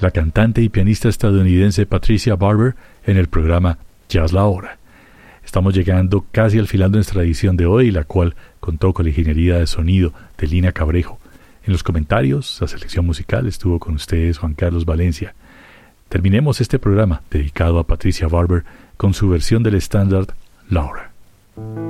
la cantante y pianista estadounidense Patricia Barber en el programa Jazz La Hora. Estamos llegando casi al final de nuestra edición de hoy, la cual contó con la ingeniería de sonido de Lina Cabrejo. En los comentarios, la selección musical estuvo con ustedes Juan Carlos Valencia. Terminemos este programa dedicado a Patricia Barber con su versión del estándar Laura.